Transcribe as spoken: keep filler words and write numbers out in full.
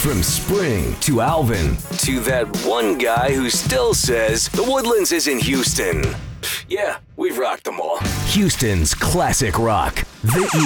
From Spring to Alvin to that one guy who still says the Woodlands is in Houston. Yeah, we've rocked them all. Houston's classic rock. The